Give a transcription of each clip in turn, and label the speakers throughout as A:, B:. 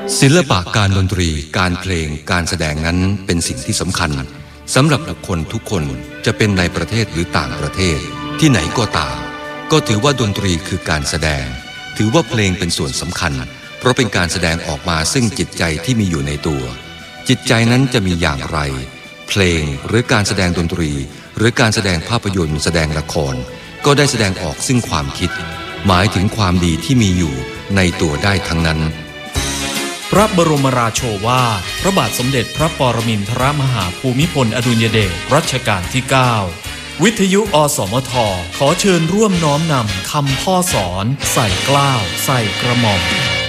A: ศิลปะการดนตรีการเพลงการแสดงนั้นเป็นสิ่งที่สำคัญสำหรับบุคคลทุกคนจะเป็นในประเทศหรือต่างประเทศที่ไหนก็ตามก็ถือว่าดนตรีคือการแสดงถือว่าเพลงเป็นส่วนสำคัญเพราะเป็นการแสดงออกมาซึ่งจิตใจที่มีอยู่ในตัวจิตใจนั้นจะมีอย่างไรเพลงหรือการแสดงดนตรีหรือการแสดงภาพยนตร์แสดงละครก็ได้แสดงออกซึ่งความคิดหมายถึงความดีที่มีอยู่ในตัวได้ทั้งนั้น
B: พระบรมราโชวาทพระบาทสมเด็จพระปรมินทรมหาภูมิพลอดุลยเดชรัชกาลที่ 9 วิทยุอสมทขอเชิญร่วมน้อมนำคำพ่อสอนใส่เกล้าใส่กระหม่อม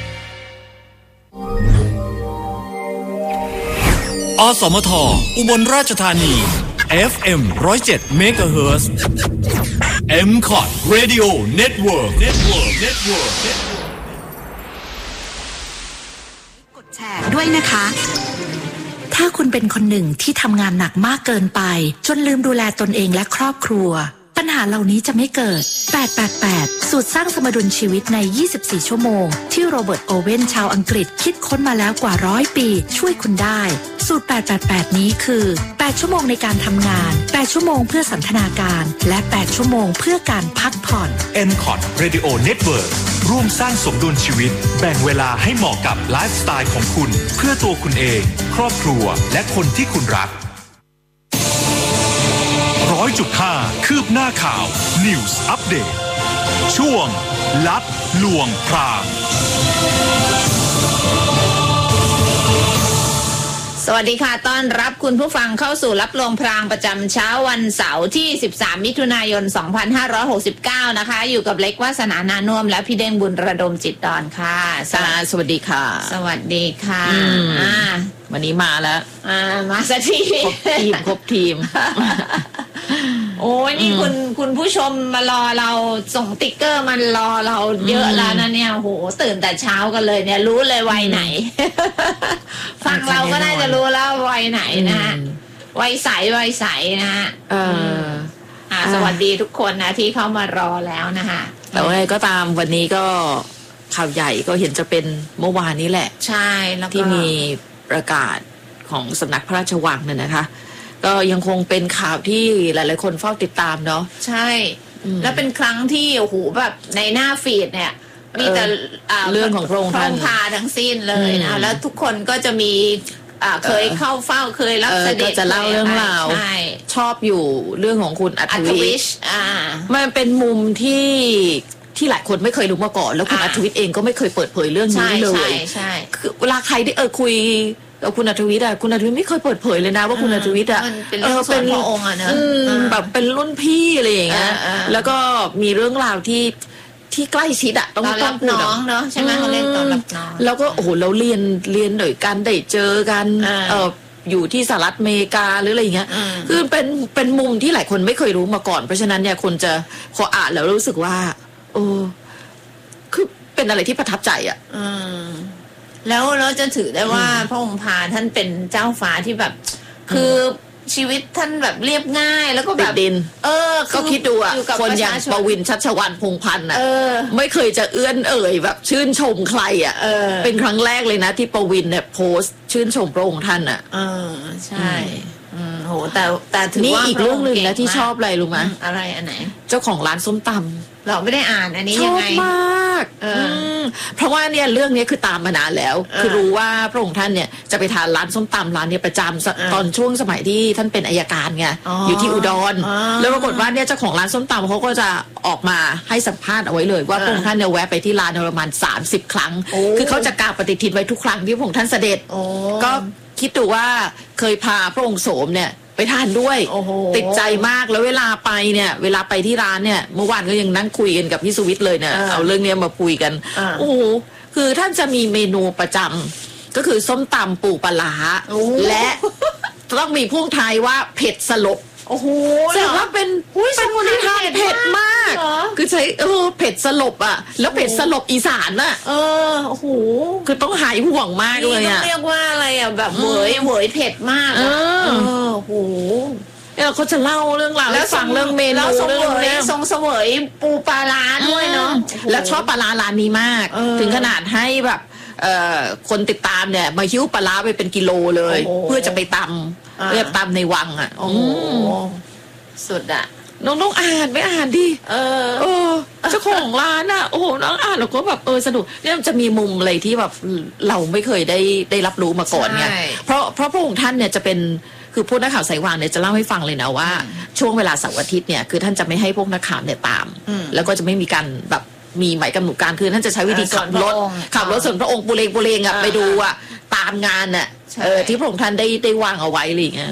B: อสมทอุบลราชธานี FM 107 MHz MCOT Radio Network
C: กดแชร์ด้วยนะคะ ถ้าคุณเป็นคนหนึ่งที่ทำงานหนักมากเกินไปจนลืมดูแลตนเองและครอบครัวปัญหาเหล่านี้จะไม่เกิด888สูตรสร้างสมดุลชีวิตใน24ชั่วโมงที่โรเบิร์ตโอเว่นชาวอังกฤษคิดค้นมาแล้วกว่า100ปีช่วยคุณได้สูตร888นี้คือ8ชั่วโมงในการทำงาน8ชั่วโมงเพื่อสันทนาการและ8ชั่วโมงเพื่อการพักผ่อน
D: MCOT Radio Network ร่วมสร้างสมดุลชีวิตแบ่งเวลาให้เหมาะกับไลฟ์สไตล์ของคุณเพื่อตัวคุณเองครอบครัวและคนที่คุณรัก100.5 คืบหน้าข่าว News Update ช่วงลัดลวงพราง
E: สวัสดีค่ะต้อนรับคุณผู้ฟังเข้าสู่รับลวงพรางประจำเช้าวันเสาร์ที่13มิถุนายน2569นะคะอยู่กับเล็กวาสนานานุ่มและพี่เด้งบุญระดมจิตดอนค่ะ
F: สวัสดีค่ะ
E: สวัสดีค่ะ
F: วันนี้มาแล้ว
E: มาสักที
F: ครบทีม
E: โอ้ยนี่คุณผู้ชมมารอเราส่งติ๊กเกอร์มันรอเราเยอะแล้วนะเนี่ยโหตื่นแต่เช้ากันเลยเนี่ยรู้เลยวัยไหน ฟังเราก็น่าจะรู้แล้ววัยไหนนะวัยใสนะฮะสวัสดีทุกคนนะที่เข้ามารอแล้วนะคะ
F: แต่ว่าก็ตามวันนี้ก็ข่าวใหญ่ก็เห็นจะเป็นเมื่อวานนี้แหละ
E: ใช่แล้ว
F: ที่มีประกาศของสำนักพระราชวังเนี่ยนะคะก็ยังคงเป็นข่าวที่หลายๆคนเฝ้าติดตามเนาะ
E: ใช่แล้วเป็นครั้งที่โอ้โหแบบในหน้าฟีดเนี่ยมีแต่
F: เรื่องของพระองค์ท่าน
E: พาทั้งสิ้นเลยนะแล้วทุกคนก็จะมีเคยเข้าเฝ้าเคยรับเสด็จ
F: จะเล่าเรื่องราวชอบอยู่เรื่องของคุณอัธวิชมันเป็นมุมที่หลายคนไม่เคยรู้มาก่อนแล้วคุณอัธวิชเองก็ไม่เคยเปิดเผยเรื่องนี้เลย
E: ใช่
F: คือเวลาใครได้คุยกับคุณอัธวิทย์คุณอัธวิทย์ไม่เคยเปิดเผยเลยนะว่าคุณอัธวิทย์
E: เป็นพระองค์นะ
F: แบบเป็นรุ่นพี่อะไรอย่างเงี้ยแล้วก็มีเรื่องราวที่ใกล้ชิดต้อง
E: รับน้องเนาะใช่ไหมเขาเรียกตอนรับน้อง
F: แล้วก็โอ้โหเราเรียนหน่อยกันได้เจอกันอยู่ที่สหรัฐอเมริกาหรืออะไรอย่างเงี้ยคือเป็นมุมที่หลายคนไม่เคยรู้มาก่อนเพราะฉะนั้นเนี่ยคนจะพออ่านแล้วรู้สึกว่าคือเป็นอะไรที่ประทับใจ
E: แล้วจะถือได้ว่าพระองค์พาท่านเป็นเจ้าฟ้าที่แบบคือชีวิตท่านแบบเรียบง่ายแล้วก็แบบ
F: ดินก็คิดดูคนอย่างประวินชัชวาลพงษ์พันธ์ไม่เคยจะเอื้อนเอ่ยแบบชื่นชมใครเป็นครั้งแรกเลยนะที่ประวินเนี่ยโพสต์ชื่นชมพระองค์ท่าน
E: ใช่โหแต่ถือว่า
F: นี่อีกเรื่องนึงนะที่ชอบอะไรรู้ไหม
E: อะไรอันไหน
F: เจ้าของร้านส้มตำ
E: เราไม่ได้อ่านอันนี้ยังไง
F: ชอบมากเพราะว่าเนี่ยเรื่องนี้คือตามมานานแล้วคือรู้ว่าพระองค์ท่านเนี่ยจะไปทานร้านส้มตำร้านนี้ประจำตอนช่วงสมัยที่ท่านเป็นอัยการไงอยู่ที่อุดรแล้วปรากฏว่าเนี่ยเจ้าของร้านส้มตำเขาก็จะออกมาให้สัมภาษณ์เอาไว้เลยว่าพระองค์ท่านเนี่ยแวะไปที่ร้านประมาณ30 ครั้งคือเขาจะกล่าวปฏิทินไว้ทุกครั้งที่พระองค์ท่านเสด็จก็คิดดูว่าเคยพาพระองค์โสมเนี่ยไปทานด้วยติดใจมากแล้วเวลาไปที่ร้านเนี่ยเมื่อวานก็ยังนั่งคุยกันกับพี่สุวิทย์เลยเนี่ยเอาเรื่องนี้มาคุยกันโอ้โหคือท่านจะมีเมนูประจำก็คือส้มตำปูปลาร้าและต้องมีพ่วงท้ายว่าเผ็ดสลบ
E: โอ้โห
F: แต่ว่าเป็นคนที่ทานเผ็ดมากคือใช้เผ็ดสลบแล้วเผ็ดสลบอีสาน
E: โอ้โห
F: คือต้องหายห่วงมากเลย
E: ต้องเรียกว่าอะไรแบบเหวยเผ็ดมากโอ้โห
F: เขาจะเล่าเรื่องราวแล้วฟังเรื่องเมนู
E: เรื่องทรงเสวยปูปลาร้าด้วยเนาะ
F: แล้วชอบปลาร้าร้านนี้มากถึงขนาดให้แบบคนติดตามเนี่ยมาหิ้วปลาร้าไปเป็นกิโลเลย
E: โอ้โห
F: เพื่อจะไปตำเรียบตำในวังอ่ะ
E: โอ้โหสุดอะ
F: น้องอ่านไม่อ่านดิเจ้าของร้านอ่ะโอ้โหน้องอ่านแล้วก็แบบสนุกเนี่ยมันจะมีมุมอะไรที่แบบเราไม่เคยได้รับรู้มาก่อนไงเพราะพระองค์ท่านเนี่ยจะเป็นคือพวกนักข่าวสายวางเนี่ยจะเล่าให้ฟังเลยนะว่าช่วงเวลาเสาร์อาทิตย์เนี่ยคือท่านจะไม่ให้พวกนักข่าวเนี่ยตามแล้วก็จะไม่มีการแบบมีหมายกำหนดการคือท่านจะใช้วิธีขับรถส่วนพระองค์ปุเรงอ่ะไปดูอ่ะตามงานอ่ะที่พระองค์ท่านได้วางเอาไว้อะไรอย่างเงี้ย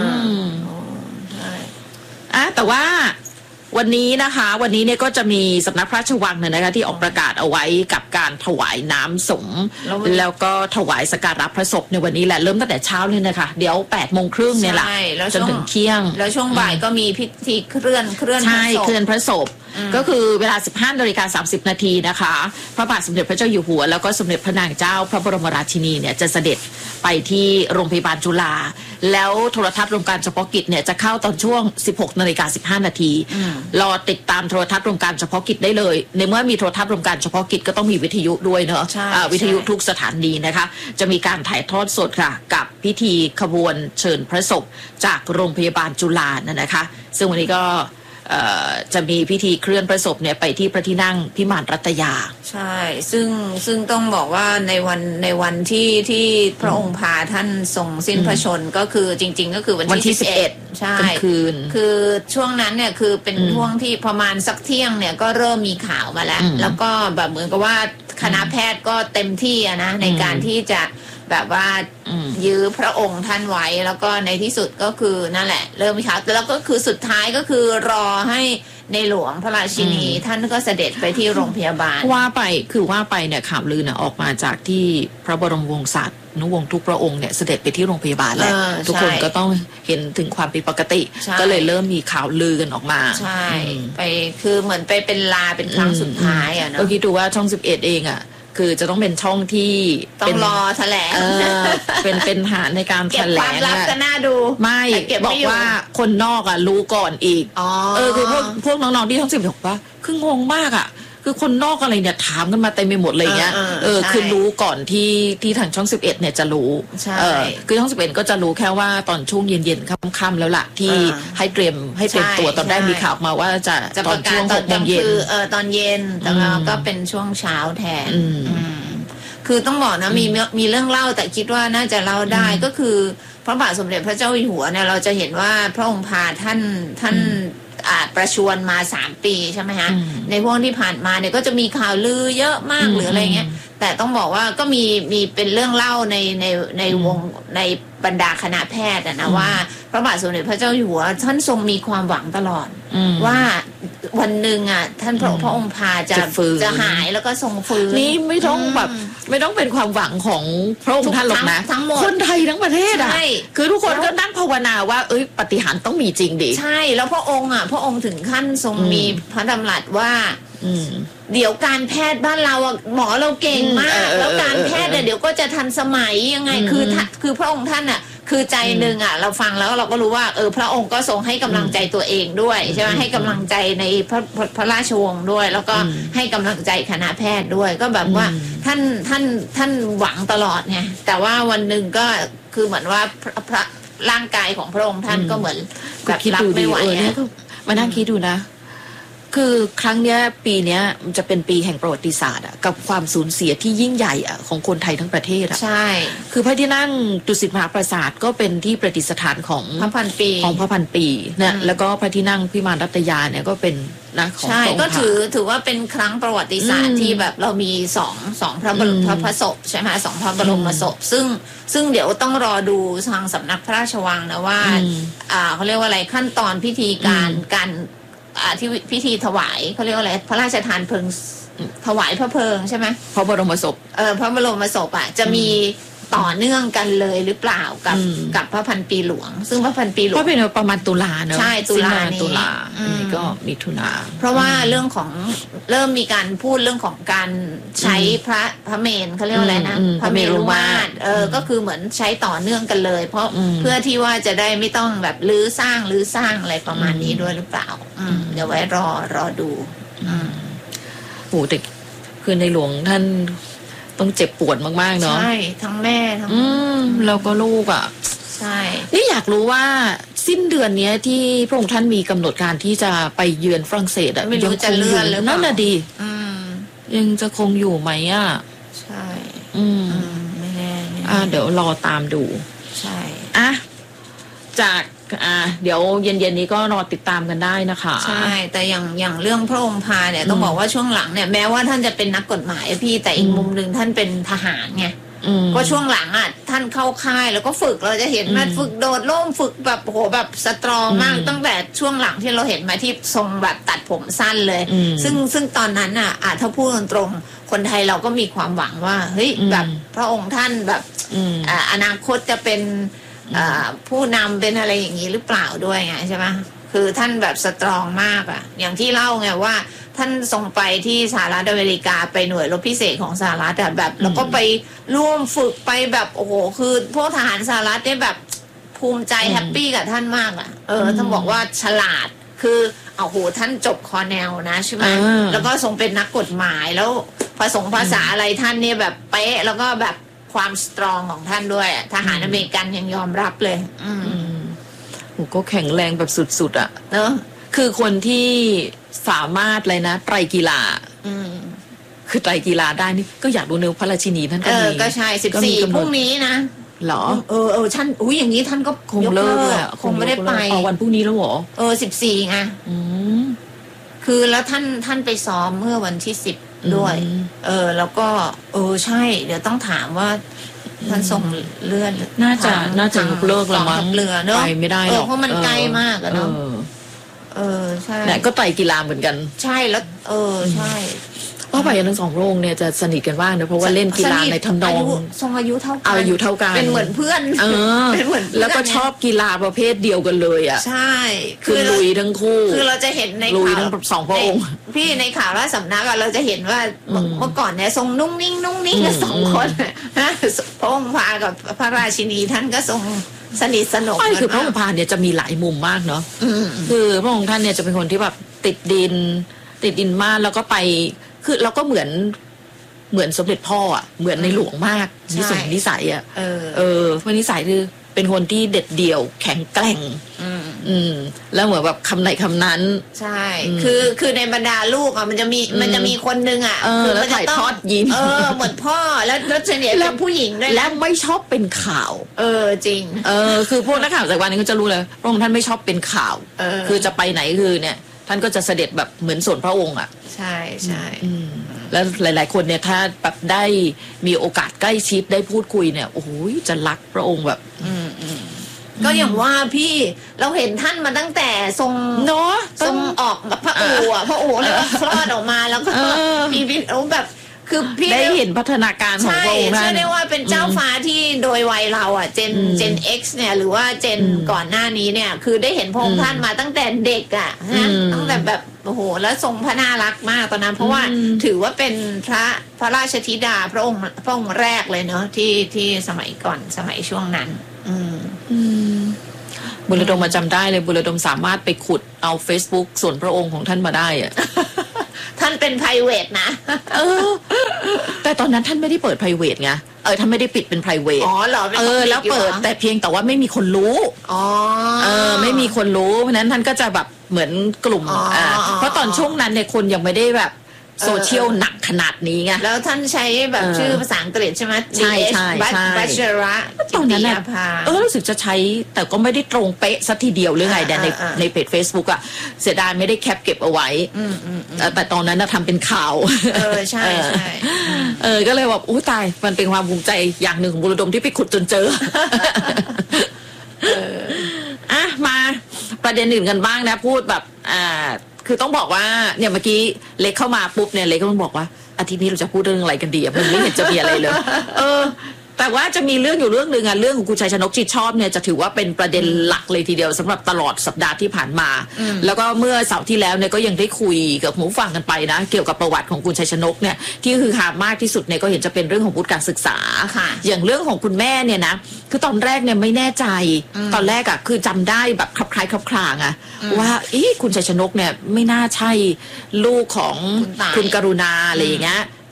F: แต่ว่าวันนี้นะคะวันนี้เนี่ยก็จะมีสำนักพระราชวังเนี่ยนะคะที่ออกประกาศเอาไว้กับการถวายน้ำสงฆ์แล้วก็ถวายสักการะพระศพในวันนี้แหละเริ่มตั้งแต่เช้าเลยนะคะเดี๋ยว8:30เนี่ยแหละจนถึงเที่ยง
E: แล้วช่วงบ่ายก็มีพิธีเคลื่อน
F: ใช่เคลื่อนพระศพก็คือเวลา 15:30 นาทีนะคะพระบาทสมเด็จพระเจ้าอยู่หัวแล้วก็สมเด็จพระนางเจ้าพระบรมราชินีเนี่ยจะเสด็จไปที่โรงพยาบาลจุฬาแล้วโทรทัศน์รวมการเฉพาะกิจเนี่ยจะเข้าตอนช่วง 16:15 นาทีรอติดตามโทรทัศน์รวมการเฉพาะกิจได้เลยในเมื่อมีโทรทัศน์รวมการเฉพาะกิจก็ต้องมีวิทยุด้วยเนอะวิทยุทุกสถานีนะคะจะมีการถ่ายทอดสดค่ะกับพิธีขบวนเชิญพระศพจากโรงพยาบาลจุฬานะคะซึ่งวันนี้ก็จะมีพิธีเคลื่อนพระศพเนี่ยไปที่พระที่นั่งพิมานรัตยา
E: ใช่ซึ่งต้องบอกว่าในวันที่พระองค์พาท่านทรงสิ้นพระชนก็คือจริงๆก็คือวันที่11ใช่
F: คืน
E: คือช่วงนั้นเนี่ยคือเป็นช่วงที่ประมาณสักเที่ยงเนี่ยก็เริ่มมีข่าวมาแล้วก็แบบเหมือนกับว่าคณะแพทย์ก็เต็มที่นะในการที่จะแบบว่ายื้อพระองค์ท่านไว้แล้วก็ในที่สุดก็คือนั่นแหละเริ่มมีข่าวแล้วก็คือสุดท้ายก็คือรอให้ในหลวงพระราชินีท่านก็เสด็จไปที่โรงพยาบาล
F: ว่าไปเนี่ยข่าวลือเนี่ยออกมาจากที่พระบรมวงศานุวงศ์ทุกพระองค์เนี่ยเสด็จไปที่โรงพยาบาลแล้วทุกคนก็ต้องเห็นถึงความผิดปกติก็เลยเริ่มมีข่าวลือกันออกมา
E: ใช่ไปคือเหมือนไปเป็นลาเป็นครั้งสุดท้ายอ่ะเนาะ
F: ก็คิดดูว่าช่อง11เองอ่ะคือจะต้องเป็นช่องที่
E: ต้องรอแถลง
F: เป็นฐานในการแถลง
E: เก็บความลับก็น่าดู
F: ไม่บอกว่าคนนอกอ่ะรู้ก่อนอีกคือพวกน้องๆที่ช่อง10บอกว่าคืองงมากอ่ะคือคนนอกอะไรเนี่ยถามกันมาเต็มไปหมดเลยเงี้ยคือรู้ก่อนที่ทางช่อง11เนี่ยจะรู้คือช่อง11ก็จะรู้แค่ว่าตอนช่วงเย็นๆค่ำๆแล้วล่ะที่ให้เตรียมตัวตอนแรกมีข่าวมาว่าจะตอนช่วง6 โมงเย็น
E: ตอนเย็นแต่เราก็เป็นช่วงเช้าแทนคือต้องบอกนะมีเรื่องเล่าแต่คิดว่าน่าจะเล่าได้ก็คือพระบาทสมเด็จพระเจ้าอยู่หัวเนี่ยเราจะเห็นว่าพระองค์พาท่านประชวรมา3 ปีใช่ไหมฮะในพวกที่ผ่านมาเนี่ยก็จะมีข่าวลือเยอะมากหรืออะไรเงี้ยแต่ต้องบอกว่าก็มีเป็นเรื่องเล่าในวงในบรรดาคณะแพทย์นะว่าพระบาทสมเด็จพระเจ้าอยู่หัวท่านทรงมีความหวังตลอดว่าวันหนึ่งอ่ะท่านพระองค์พาจะหายแล้วก็ทรงฟื้น
F: นี่ไม่ต้องเป็นความหวังของพระองค์ท่านหรอกนะคนไทยทั้งประเทศอ่ะคือทุกคนก็นั่งภาวนาว่าปาฏิหาริย์ต้องมีจริงดิ
E: ใช่แล้วพระองค์ถึงขั้นทรงมีพระดำรัสว่าเดี๋ยวการแพทย์บ้านเราหมอเราเก่งมากแล้วการแพทย์เดี๋ยวก็จะทันสมัยยังไงคือพระองค์ท่านอ่ะคือใจหนึ่งอ่ะเราฟังแล้วเราก็รู้ว่าพระองค์ก็ทรงให้กำลังใจตัวเองด้วยใช่ไหมให้กำลังใจในพระราชวงศ์ด้วยแล้วก็ให้กำลังใจคณะแพทย์ด้วยก็แบบว่าท่านหวังตลอดไงแต่ว่าวันหนึ่งก็คือเหมือนว่าพระร่างกายของพระองค์ท่านก็เหมือนแบบรับไม่ไหว
F: มานั่งคิดดูนะคือครั้งเนี้ยปีเนี้ยมันจะเป็นปีแห่งประวัติศาสตร์กับความสูญเสียที่ยิ่งใหญ่ของคนไทยทั้งประเทศ
E: ใช่
F: คือพระที่นั่งดุสิตมหาปราสาทก็เป็นที่ประดิษฐานของ
E: พระพัน
F: ปีนะแล้วก็พระที่นั่งพิมานรัตยาเนี่ยก็เป็นนะของ
E: ใช่ก็ถือว่าเป็นครั้งประวัติศาสตร์ที่แบบเรามีสองพระศพใช่ไหม2 พระบรมศพซึ่งเดี๋ยวต้องรอดูทางสำนักพระราชวังนะว่าเขาเรียกว่าอะไรขั้นตอนพิธีการที่พิธีถวายเขาเรียกว่าอะไรพระราชทานเพลิงถวายพระเพลิงใช่ไหม
F: พระบรมศพ
E: พระบรมศพจะมีต่อเนื่องกันเลยหรือเปล่ากับพระพันปีหลวงซึ่งพระพันปีหลวง
F: ก็เป็นประมาณตุลาเนอะ
E: ใช่ตุลา
F: นี่ก็มิถุนา
E: เพราะว่าเรื่องของเริ่มมีการพูดเรื่องของการใช้พระเมรุเขาเรียกว่าอะไรนะพระเมรุมาตรก็คือเหมือนใช้ต่อเนื่องกันเลยเพราะเพื่อที่ว่าจะได้ไม่ต้องแบบรื้อสร้างอะไรประมาณนี้ด้วยหรือเปล่าเดี๋ยวไว้รอดู
F: โหแต่คือในหลวงท่านต้องเจ็บปวดมากๆเนาะ
E: ใช่ทั้งแม่ทั้ง
F: แล้วก็ลูกอ่ะ
E: ใช่
F: นี่อยากรู้ว่าสิ้นเดือนนี้ที่พระองค์ท่านมีกำหนดการที่จะไปเยือนฝรั่งเศสอ่ะ
E: ไม่รู้จะเลื่อนหรือ
F: นั่นน่ะดียังจะคงอยู่ไหมอ่ะ
E: ใช่ไม่แน่
F: เดี๋ยวรอตามดู
E: ใช่
F: จากเดี๋ยวเย็นๆนี้ก็รอติดตามกันได้นะคะ
E: ใช่แต่อย่างเรื่องพระองค์พาเนี่ยต้องบอกว่าช่วงหลังเนี่ยแม้ว่าท่านจะเป็นนักกฎหมายพี่แต่อีกมุมหนึ่งท่านเป็นทหารไงก็ช่วงหลังท่านเข้าค่ายแล้วก็ฝึกเราจะเห็นมันฝึกโดดร่มฝึกแบบโหแบบสตรองมากตั้งแต่ช่วงหลังที่เราเห็นมาที่ทรงแบบตัดผมสั้นเลยซึ่งตอนนั้นถ้าพูดตรงๆคนไทยเราก็มีความหวังว่าเฮ้ยแบบพระองค์ท่านแบบอนาคตจะเป็นผู้นำเป็นอะไรอย่างนี้หรือเปล่าด้วยไงใช่ไหมคือท่านแบบสตรองมากอย่างที่เล่าไงว่าท่านส่งไปที่สหรัฐอเมริกาไปหน่วยรบพิเศษของสหรัฐแบบแล้วก็ไปร่วมฝึกไปแบบโอ้โหคือพวกทหารสหรัฐได้แบบภูมิใจแฮปปี้กับท่านมากท่านบอกว่าฉลาดคือโหท่านจบคอร์เนลนะใช่ไหมแล้วก็ทรงเป็นนักกฎหมายแล้วภาษาอะไรท่านเนี่ยแบบเป๊ะแล้วก็แบบความสตรองของท่านด้วยทหารอเมริกันยังยอมรับเลย
F: ก็แข็งแรงแบบสุดๆเนอะคือคนที่สามารถเลยนะไตรกีฬาคือไตรกีฬาได้นี่ก็อยากดูเนื้อพระราชินีท่านก็มี
E: ก็ใช่14พรุ่งนี้นะ
F: หรอ
E: ท่านอย่างนี้ท่านก็
F: คงเลิก
E: คงไม่ได้ไป
F: วันพรุ่งนี้แล้วเหรอ
E: 14ไงคือแล้วท่านไปซ้อมเมื่อวันที่10ด้วยแล้วก็ใช่เดี๋ยวต้องถามว่าท่านส่งเลื่อน
F: น่าจะยกเลิกละมั้ง
E: เรือเนอะ
F: ไปไม่ได้หรอก
E: เพราะมันใกล้มากเนาะใช่
F: เนี่ยก็ไตรกีฬาเหมือนกัน
E: ใช่แล้วใช่
F: เพราะไปทั้งสองพระองค์เนี่ยจะสนิทกันมากนะเพราะว่าเล่นกีฬาในทำนอง
E: ทรงอายุเท่ากัน
F: อายุเท่ากัน
E: เป็นเหมือนเพื่อน
F: เป็นเหมือนแล้วก็ชอบกีฬาประเภทเดียวกันเลย
E: ใช่
F: คือลุยทั้งคู่
E: คือเราจะเห็นใน
F: ข่าวทั้งสองพระองค์
E: พี่ในข่าวราชสำนักเราจะเห็นว่าเมื่อก่อนเนี่ยทรงนุ่งนิ่งกันสองคนนะพระองค์พากับพระราชินีท่านก็ทรงสนิทสนม
F: คือพระองค์พาเนี่ยจะมีหลายมุมมากเนาะคือพระองค์ท่านเนี่ยจะเป็นคนที่แบบติดดินมากแล้วก็ไปคือเราก็เหมือนสมเด็จพ่อเหมือนในหลวงมากนิสัยเพราะนิสัยคือเป็นคนที่เด็ดเดี่ยวแข็งแกร่งแล้วเหมือนแบบคำไหนคำนั้น
E: ใช่คือในบรรดาลูกมันจะมีคนนึง
F: คือมันจะทอดยิ้ม
E: เหมือนพ่อแล้วเฉลี่ยเป็นผู้หญิงด้วย
F: แล้วไม่ชอบเป็นข่าว
E: จริง
F: คือพวกนักข่าวจากวันนี้ก็จะรู้เลยพระองค์ท่านไม่ชอบเป็นข่าวคือจะไปไหนคือเนี่ยท่านก็จะเสด็จแบบเหมือนส่วนพระองค์
E: ใช่
F: แล้วหลายๆคนเนี่ยถ้าแบบได้มีโอกาสใกล้ชิดได้พูดคุยเนี่ยโอ้โหจะรักพระองค์แบบ
E: ก็อย่างว่าพี่เราเห็นท่านมาตั้งแต่ทรงออกพระโอเลยว่าคลอดออกมาแล้วก็มีแบบคือพี่
F: ได้เห็นพัฒนาการของพระองค์ท่าน
E: ใช่ได้ว่าเป็นเจ้าฟ้าที่โดยวัยเราเจน X เนี่ยหรือว่าเจนก่อนหน้านี้เนี่ยคือได้เห็นพระองค์ท่านมาตั้งแต่เด็กนะตั้งแต่แบบโอ้โหแล้วทรงพระน่ารักมากตอนนั้นเพราะว่าถือว่าเป็นพระราชธิดาพระองค์แรกเลยเนาะที่สมัยก่อนสมัยช่วงนั้น
F: บุรดมมาจำได้เลยบุรดมสามารถไปขุดเอา Facebook ส่วนพระองค์ของท่านมาได้
E: ท่านเป็น private นะ
F: แต่ตอนนั้นท่านไม่ได้เปิด private ไงท่านไม่ได้ปิดเป็น private
E: เหรอ
F: แล้วเปิดแต่เพียงแต่ว่าไม่มีคนรู้ไม่มีคนรู้เพราะนั้นท่านก็จะแบบเหมือนกลุ่มเพราะตอนช่วงนั้นเนี่ยคนยังไม่ได้แบบโซเชียลหนักขนาดนี้ไง
E: แล้วท่านใช้แบบชื่อภาษาอังกฤษใช่ไหม
F: ใช่
E: บัชระ
F: ตอนนั้นนะรู้สึกจะใช้แต่ก็ไม่ได้ตรงเป๊ะสัทีเดียวหรือไงแต่ในเพจ Facebook เสียดายไม่ได้แคปเก็บเอาไว้แต่ตอนนั้นทำเป็นข่าว
E: ใช่
F: ก็เลยแบบตายมันเป็นความภูมิใจอย่างหนึ่งของบุรดมที่ไปขุดจนเจอมาประเด็นอื่นกันบ้างนะพูดแบบคือต้องบอกว่าเนี่ยเมื่อกี้เล็กเข้ามาปุ๊บเนี่ยเล็กก็ต้องบอกว่าอาทิตย์นี้เราจะพูดเรื่องอะไรกันดีมันไม่เห็นจะมีอะไรเลยแต่ว่าจะมีเรื่องอยู่เรื่องนึงเรื่องของคุณชัยชนกจิตชอบเนี่ยจะถือว่าเป็นประเด็นหลักเลยทีเดียวสำหรับตลอดสัปดาห์ที่ผ่านมาแล้วก็เมื่อเสาร์ที่แล้วเนี่ยก็ยังได้คุยกับหมูฟังกันไปนะเกี่ยวกับประวัติของคุณชัยชนกเนี่ยที่คือหามากที่สุดเนี่ยก็เห็นจะเป็นเรื่องของวุฒิการศึกษาอย่างเรื่องของคุณแม่เนี่ยนะคือตอนแรกเนี่ยไม่แน่ใจตอนแรกคือจำได้แบบคลับคล้ายคลับคลางว่าคุณชัยชนกเนี่ยไม่น่าใช่ลูกของคุณกรุณาอะไรอย่างเงี้ย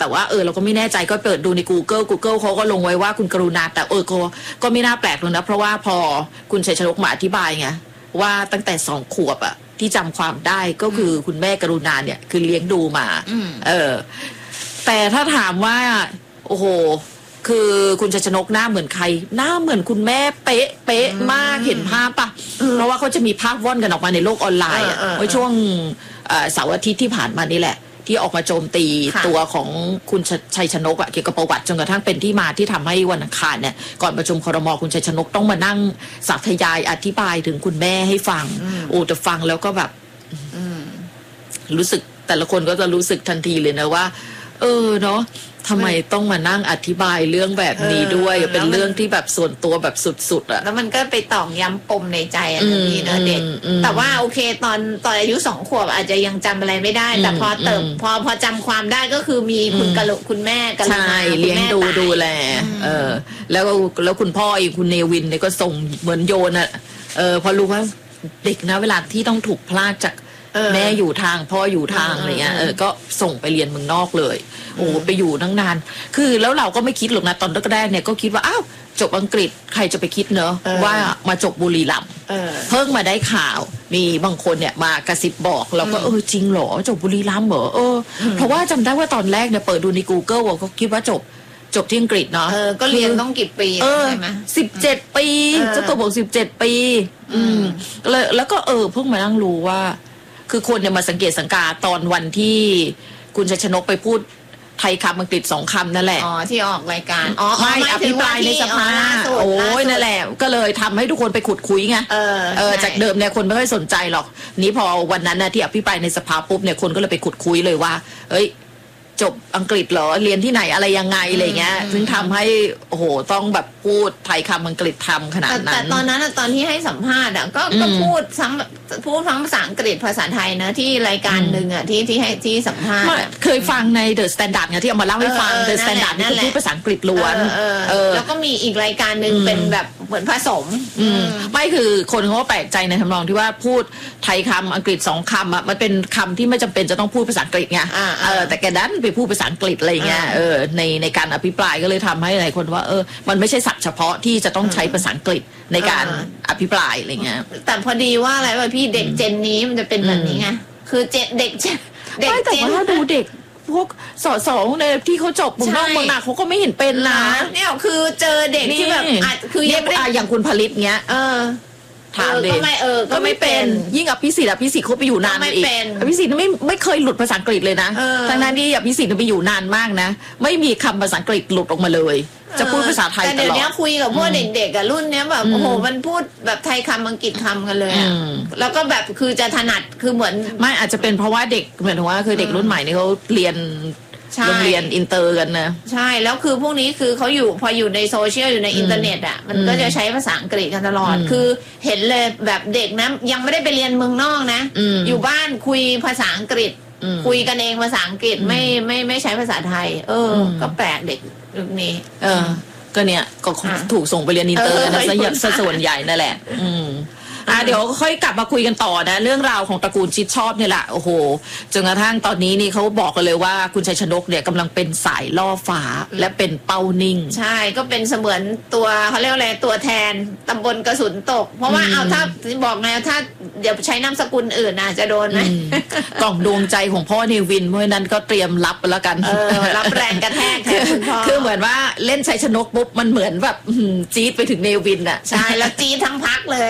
F: แต่ว่าเราก็ไม่แน่ใจก็เปิดดูใน Google เขาก็ลงไว้ว่าคุณกรุณาแต่ก็ไม่น่าแปลกเลยนะเพราะว่าพอคุณชัยชนกมาอธิบายไงว่าตั้งแต่2 ขวบอะที่จำความได้ก็คือคุณแม่กรุณาเนี่ยคือเลี้ยงดูมาแต่ถ้าถามว่าโอ้โหคือคุณชัยชนกหน้าเหมือนใครหน้าเหมือนคุณแม่เป๊ะมากเห็นภาพปะเพราะว่าเขาจะมีภาพว่อนกันออกมาในโลกออนไลน์เมื่อช่วงเสาร์อาทิตย์ที่ผ่านมานี่แหละที่ออกมาโจมตีตัวของคุณชัยชนกเกี่ยวกับประวัติจนกระทั่งเป็นที่มาที่ทำให้วันอังคารเนี่ยก่อนประชุมครม.คุณชัยชนกต้องมานั่งสาธยายอธิบายถึงคุณแม่ให้ฟังแต่ฟังแล้วก็แบบรู้สึกแต่ละคนก็จะรู้สึกทันทีเลยนะว่าเนาะทำไมต้องมานั่งอธิบายเรื่องแบบนี้ด้วยเป็นเรื่องที่แบบส่วนตัวแบบสุดๆอะ
E: แล้วมันก็ไปตอกย้ำปมในใจนี่เนอะเด็กแต่ว่าโอเคตอนอายุ2 ขวบอาจจะยังจำอะไรไม่ได้แต่พอเติบพอจำความได้ก็คือมีคุณแม่กัน
F: ใช่เลี้ยงดูแลแล้วคุณพ่ออีกคุณเนวินเนี่ยก็ส่งเหมือนโยนอะพอรู้ว่าเด็กนะเวลาที่ต้องถูกพลากจากแม่อยู่ทางพ่ออยู่ทางอะไรเงี้ยก็ส่งไปเรียนเมืองนอกเลยไปอยู่ตั้งนานคือแล้วเราก็ไม่คิดหรอกนะตอนแรกเนี่ยก็คิดว่าอ้าวจบอังกฤษใครจะไปคิดเนอะว่ามาจบบุรีรัมย์เพิ่งมาได้ข่าวมีบางคนเนี่ยมากระซิบบอกเราก็จริงเหรอจบบุรีรัมย์เหรอเพราะว่าจำได้ว่าตอนแรกเนี่ยเปิดดูใน Google ก็คิดว่าจบที่อังกฤษเนาะ
E: ก็เรียนต้องกี่ปีใช่ไหม
F: 17 ปีเจ้าตัวบอก17 ปีแล้วก็เพิ่งมานั่งรู้ว่าคือคนเนี่ยมาสังเกตสังกาตอนวันที่คุณชัยชนกไปพูดไทยคำอังกฤษ2 คำนั่นแหละ
E: ที่ออกรายการ
F: ไม่อภิปรายในสภาโอ้ยนั่นแหละก็เลยทำให้ทุกคนไปขุดคุยไงจากเดิมเนี่ยคนไม่ค่อยสนใจหรอกนี้พอวันนั้นนะที่อภิปรายในสภาปุ๊บเนี่ยคนก็เลยไปขุดคุยเลยว่าเฮ้ยจบอังกฤษเหรอเรียนที่ไหนอะไรยังไงอะไรเงี้ยซึ่งทำให้โอ้โหต้องแบบพูดไทยคำอังกฤษทำขนาดนั้น
E: แต่ตอนนั้นตอนที่ให้สัมภาษณ์ก็พูดทั้งภาษาอังกฤษภาษาไทยนะที่รายการหนึ่งที่สัมภาษณ์
F: เคยฟังใน The Standard ไงที่เอามาเล่าให้ฟัง The Standard นี่คือพูดภาษาอังกฤษล้วน
E: แล้วก็มีอีกรายการหนึ่งเป็นแบบเหมือนผสม
F: ไม่คือคนเขาก็แปลกใจในทำนองที่ว่าพูดไทยคำอังกฤษ2 คำมันเป็นคำที่ไม่จำเป็นจะต้องพูดภาษาอังกฤษไงแต่แกดันไปพูดภาษาอังกฤษอะไรเงี้ยในการอภิปรายก็เลยทำให้หลายคนว่ามันไม่ใช่ศัพท์เฉพาะที่จะต้องใช้ภาษาอังกฤษในการอภิปรายอะไรเงี้ย
E: แต่พอดีว่าอะไรว่าพี่เด็กเจนนี้มันจะเป็นแบบนี้ไงคือเด็ก
F: แต่ว่าดูเด็กพวกสองในที่เขาจบเมืองนอกเมืองนาเขาก็ไม่เห็นเป็นนะ
E: เนี่ยคือเจอเด็กที่แบบคือ
F: อย่างคุณผลิตเงี้ยถามเลยก็ไม่เป็นยิ่งอภิสิทธิ์เขาไปอยู่นานอีกอภิสิทธิ์ไม่เคยหลุดภาษาอังกฤษเลยนะทั้งนั้นที่อภิสิทธิ์ไปอยู่นานมากนะไม่มีคำภาษาอังกฤษหลุดออกมาเลยจะพูดภาษาไทยตลอดแต่
E: เดี๋ยวนี้คุยกับพวกเด็กๆรุ่นเนี้ยแบบโอ้โหมันพูดแบบไทยคำอังกฤษคำกันเลยแล้วก็แบบคือจะถนัดคือเหมือน
F: ไม่อาจจะเป็นเพราะว่าเด็กเหมือนว่าคือเด็กรุ่นใหม่นี่เขาเรียนโรงเรียนอินเตอร์กันนะ
E: ใช่แล้วคือพวกนี้คือเขาพออยู่ในโซเชียลอยู่ในอินเทอร์เน็ตมันก็จะใช้ภาษาอังกฤษกันตลอดคือเห็นเลยแบบเด็กนะยังไม่ได้ไปเรียนเมืองนอกนะอยู่บ้านคุยภาษาอังกฤษคุยกันเองภาษาอังกฤษไม่ใช้ภาษาไทยก็แปลกเด็กยุคนี้
F: ก็เนี่ยก็ถูกส่งไปเรียนอินเตอร์นะซะส่วนใหญ่นั่นแหละเดี๋ยวค่อยกลับมาคุยกันต่อนะเรื่องราวของตระกูลชิดชอบเนี่ยแหละโอ้โหจนกระทั่งตอนนี้นี่เขาบอกกันเลยว่าคุณชัยชนกเนี่ยกำลังเป็นสายล่อฟ้าและเป็นเป้านิ่ง
E: ใช่ก็เป็นเสมือนตัวเขาเรียกอะไรตัวแทนตำบลกระสุนตกเพราะว่าเอาถ้าบอกไงถ้าเดี๋ยวใช้นามสกุลอื่นจะโดนไหม
F: กล่องดวงใจของพ่อเนวินเพราะนั้นก็เตรียมรับแล้วกัน
E: รับแรงกระแทก
F: คือเหมือนว่าเล่นชัยชนกปุ๊บมันเหมือนแบบจี๊ดไปถึงเนวิน
E: ใช่แล้วจี๊ดทั้งพักเลย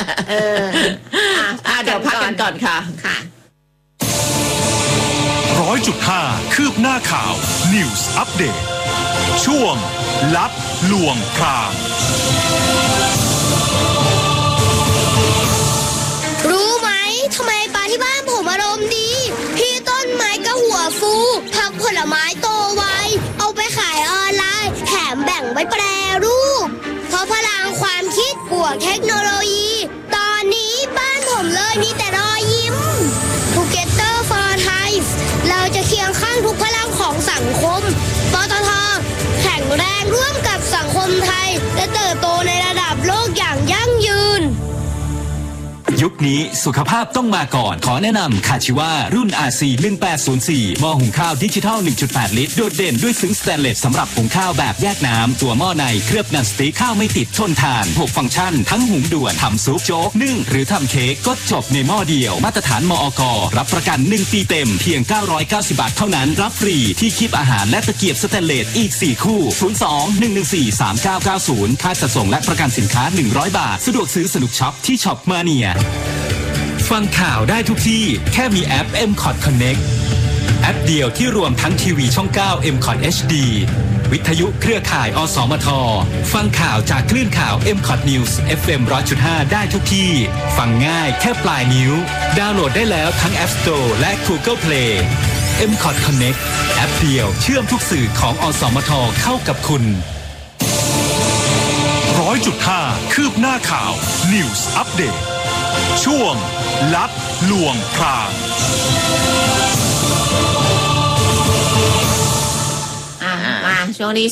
F: เดี๋ยวพักกันก่อนค่ะ
D: 100.5 คืบหน้าข่าว News Update ช่วงลับลวงพราง
G: รู้ไหมทำไมปลาที่บ้านผมอารมณ์ดีพี่ต้นไม้ก็หัวฟูผักผลไม้โตไวเอาไปขายออนไลน์แถมแบ่งไว้แปรรูปเพราะพลังความคิดบวกเทคโนโลยีตอนนี้บ้านผมเลยมีแต่รอยยิ้ม Together for Thai เราจะเคียงข้างทุกพลังของสังคมปตท.แข็งแรงร่วมกับสังคมไทยและเติบโตในระดับโลกอย่างยั่งยืน
H: ยุคนี้สุขภาพต้องมาก่อนขอแนะนำคาชิวารุ่น RC 1804หม้อหุงข้าวดิจิทัล 1.8 ลิตรโดดเด่นด้วยซึ้งสแตนเลสสำหรับหุงข้าวแบบแยกน้ำตัวหม้อในเคลือบนันสติ๊กข้าวไม่ติดทนทาน6ฟังก์ชันทั้งหุงด่วนทำซุปโจ๊กนึ่งหรือทำเค้กก็จบในหม้อเดียวมาตรฐานมอก.รับประกัน1 ปีเต็มเพียง990 บาทเท่านั้นรับฟรีที่คีบอาหารและตะเกียบสแตนเลสอีก4คู่02-114-3990ค่าจัดส่งและประกันสินค้า100 บาทสะดวกซื้อสนุกช็อปที่ช็อปมาเนียฟังข่าวได้ทุกที่แค่มีแอป MCOT Connect แอปเดียวที่รวมทั้งทีวีช่อง 9 MCOT HD วิทยุเครือข่ายอสมทฟังข่าวจากคลื่นข่าว MCOT News FM 100.5 ได้ทุกที่ฟังง่ายแค่ปลายนิ้วดาวน์โหลดได้แล้วทั้ง App Store และ Google Play MCOT Connect แอปเดียวเชื่อมทุกสื่อของอสมทเข้ากับคุณ
D: 100.5 คืบหน้าข่าว News Update ช่วงลับลวงพราง
E: มาช่วงที่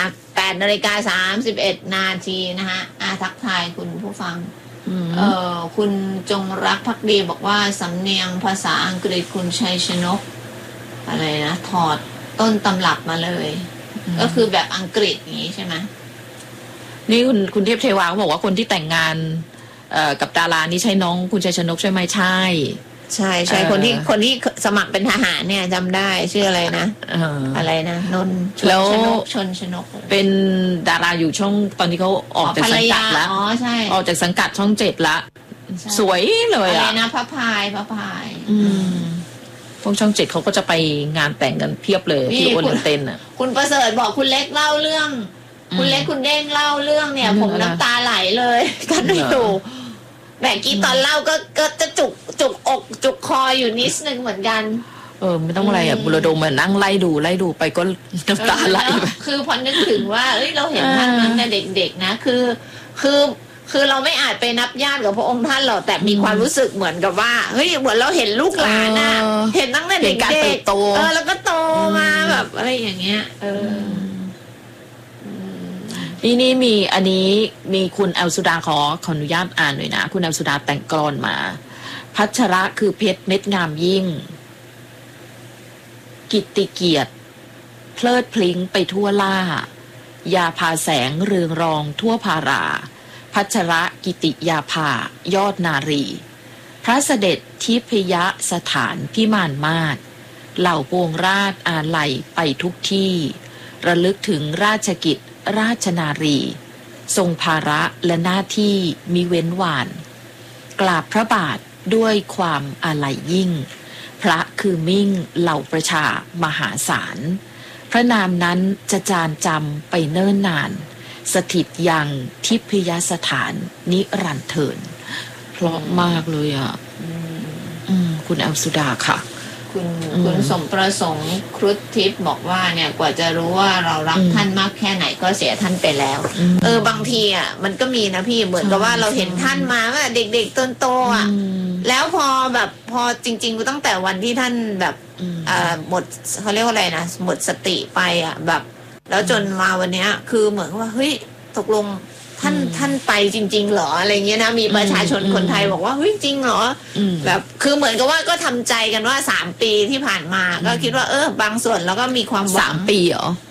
E: 8:31 นาทีนะฮะทักทายคุณผู้ฟังคุณจงรักภักดีบอกว่าสำเนียงภาษาอังกฤษคุณชัยชนกอะไรนะถอดต้นตำรับมาเลยก็คือแบบอังกฤษอย่างนี้ใช่ไหม
F: นี่คุณเทพเทวาเขาบอกว่าคนที่แต่งงานกับดารานี่ใช่น้องคุณชัยชนกใช่ไหมใช่
E: ใช่คนที่สมัครเป็นทหารเนี่ยจำได้ชื่ออะไรนะอะไรนะนนชนชนก
F: เป็นดาราอยู่ช่องตอนที่เขาออกจากสังกัดแล้ว
E: ใช่
F: ออกจากสังกัดช่อง7ละสวยเลย
E: อะไรนะพระพาย
F: พวกช่อง7เขาก็จะไปงานแต่งกันเพียบเลยที่โอลิมเต้นอ่ะ
E: คุณประเสริฐบอกคุณเล็กเล่าเรื่องคุณเล็กคุณเด้งเล่าเรื่องเนี่ยผมน้ำตาไหลเลยกันไม่ถูกแหมกี้ตอนเล่าก็จะจุกอกจุกคออยู่นิดนึงเหมือนกัน
F: ไม่ต้องอะไรอ่ะบุรดมมานั่งไล่ดูไปก็น้ำตาไหล
E: คือพอนึกถึงว่าเราเห็นท่านนั้นแต่เด็กๆนะคือเราไม่อาจไปนับญาติกับพระองค์ท่านหรอกแต่มีความรู้สึกเหมือนกับว่าเฮ้ยเหมือนเราเห็นลูกหลานน่ะเห็นตั้งแต่เด็กๆแล้วก็โตมาแบบอะไรอย่างเงี้ย
F: นี่มีอันนี้มีคุณแอลสุดาขออนุญาตอ่านหน่อยนะคุณแอลสุดาแต่งกลอนมาพัชระคือเพชรเม็ดงามยิ่งกิตติเกียรติเพลิดพลิ้งไปทั่วล่ายาพาแสงเรืองรองทั่วภาราพัชระกิติยาภายอดนารีพระเสด็จทิพยสถานพิมานมาศเหล่าปวงราชอาลัยไปทุกที่ระลึกถึงราชกิจราชนารีทรงภาระและหน้าที่มิเว้นหว่านกราบพระบาทด้วยความอาลัยยิ่งพระคือมิ่งเหล่าประชามหาศาลพระนามนั้นจะจารจำไปเนิ่นนานสถิตยังทิพยสถานนิรันดร์เทินเพราะมากเลยอ่ะคุณแอลสุดาค่ะ
E: คุณสมประสงค์ครุฑทิพย์บอกว่าเนี่ยกว่าจะรู้ว่าเรารักท่านมากแค่ไหนก็เสียท่านไปแล้วบางทีอ่ะมันก็มีนะพี่เหมือนกับว่าเราเห็นท่านมาว่าเด็กๆต้นโตอ่ะแล้วพอจริงๆตั้งแต่วันที่ท่านแบบหมดเขาเรียกว่าอะไรนะหมดสติไปอ่ะแบบแล้วจนมาวันเนี้ยคือเหมือนว่าเฮ้ยตกลงท่านไปจริงๆเหรออะไรเงี้ยนะมีประชาชนคนไทยบอกว่าเฮ้ยจริงเหรอแบบคือเหมือนกับว่าก็ทำใจกันว่า3 ปีที่ผ่านมาก็คิดว่าบางส่วนแล้วก็มีความหวัง
F: 3 ปีเหรอ